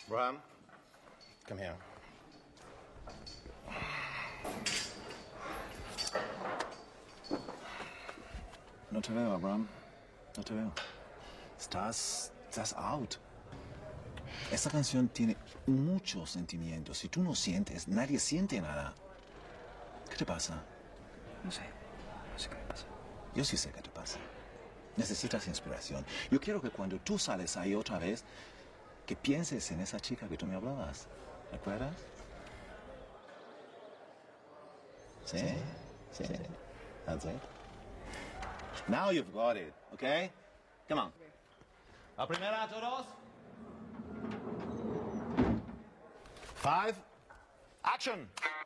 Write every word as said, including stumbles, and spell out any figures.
Bram, come here. No te veo, Bram. No te veo. Estás, estás out. Esta canción tiene muchos sentimientos. Si tú no sientes, nadie siente nada. ¿Qué te pasa? No sé. No sé qué me pasa. Yo sí sé qué te pasa. Necesitas inspiración. Yo quiero que cuando tú sales ahí otra vez, que pienses en esa chica que tú me hablabas. ¿Recuerdas? ¿Sí? Sí. That's it. Now you've got it, okay? Come on. La primera, todos. Five. Action!